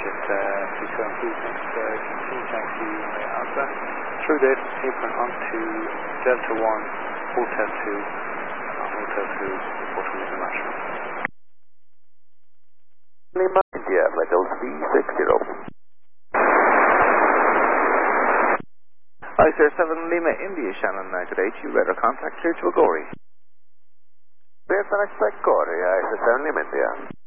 continue thank you, may answer. Through this, apron onto Delta 1, Hotel 2, Hotel 2, report to international. India, flight LC60. ICR 7 Lima India, Shannon 928, you radar contact clear to Agori. Clear for next Agori, ICR 7 Lima India.